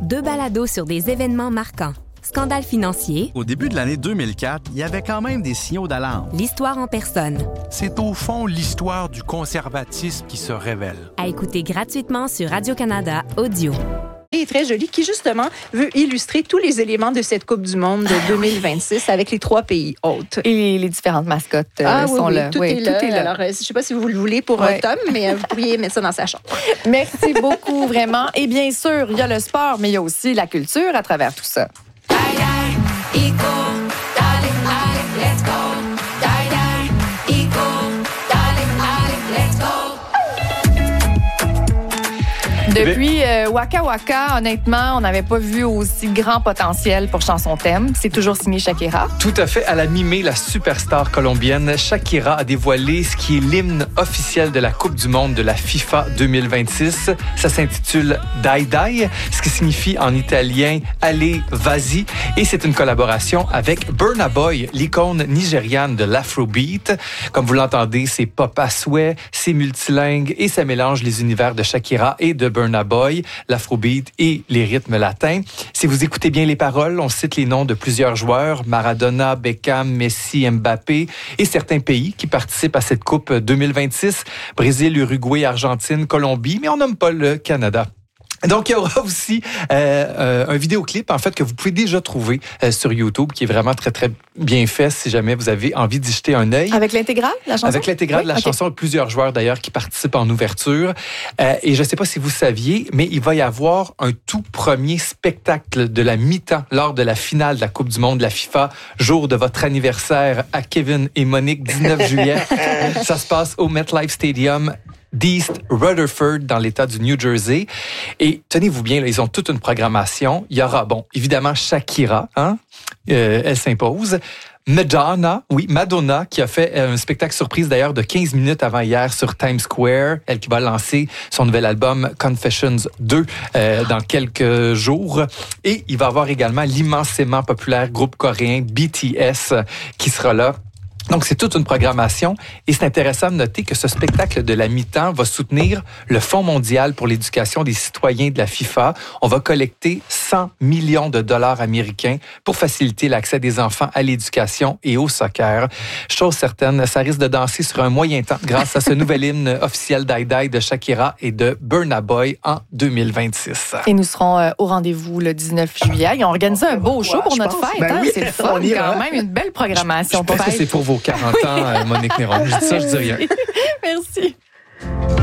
2 balados sur des événements marquants. Scandale financier. Au début de l'année 2004, il y avait quand même des signaux d'alarme. L'histoire en personne. C'est au fond l'histoire du conservatisme qui se révèle. À écouter gratuitement sur Radio-Canada Audio. Est très joli, qui justement veut illustrer tous les éléments de cette Coupe du Monde de 2026 avec les 3 pays hôtes. Et les différentes mascottes sont là. Tout est là. Alors, je ne sais pas si vous le voulez pour Tom, mais vous pourriez mettre ça dans sa chambre. Merci beaucoup, vraiment. Et bien sûr, il y a le sport, mais il y a aussi la culture à travers tout ça. Depuis Waka Waka, honnêtement, on n'avait pas vu aussi grand potentiel pour chanson thème. C'est toujours signé Shakira. Tout à fait. À la mi-mai, la superstar colombienne Shakira a dévoilé ce qui est l'hymne officiel de la Coupe du monde de la FIFA 2026. Ça s'intitule Dai Dai, ce qui signifie en italien « Allez, vas-y ». Et c'est une collaboration avec Burna Boy, l'icône nigériane de l'Afrobeat. Comme vous l'entendez, c'est pop à souhait, c'est multilingue et ça mélange les univers de Shakira et de Burna Boy, l'Afrobeat et les rythmes latins. Si vous écoutez bien les paroles, on cite les noms de plusieurs joueurs, Maradona, Beckham, Messi, Mbappé et certains pays qui participent à cette Coupe 2026, Brésil, Uruguay, Argentine, Colombie, mais on nomme pas le Canada. Donc, il y aura aussi un vidéoclip, en fait, que vous pouvez déjà trouver sur YouTube, qui est vraiment très, très bien fait, si jamais vous avez envie d'y jeter un œil. Avec l'intégrale de la chanson? Avec l'intégrale de la chanson, plusieurs joueurs, d'ailleurs, qui participent en ouverture. Et je ne sais pas si vous saviez, mais il va y avoir un tout premier spectacle de la mi-temps lors de la finale de la Coupe du monde de la FIFA, jour de votre anniversaire à Kevin et Monique, 19 juillet. Ça se passe au MetLife Stadium d'East Rutherford, dans l'État du New Jersey. Et tenez-vous bien, là, ils ont toute une programmation. Il y aura, évidemment, Shakira, elle s'impose. Madonna, qui a fait un spectacle surprise d'ailleurs de 15 minutes avant hier sur Times Square, elle qui va lancer son nouvel album Confessions 2 dans quelques jours. Et il va y avoir également l'immensément populaire groupe coréen BTS qui sera là. Donc, c'est toute une programmation et c'est intéressant de noter que ce spectacle de la mi-temps va soutenir le Fonds mondial pour l'éducation des citoyens de la FIFA. On va collecter 100 millions de dollars américains pour faciliter l'accès des enfants à l'éducation et au soccer. Chose certaine, ça risque de danser sur un moyen temps grâce à ce nouvel hymne officiel Dai Dai de Shakira et de Burna Boy en 2026. Et nous serons au rendez-vous le 19 juillet. Ils ont organisé un beau show pour notre fête. Oui, c'est le fun, quand même. Une belle programmation. Je pense que c'est pour vos 40 ans, Monique Néron. Je dis ça, je dis rien. Merci.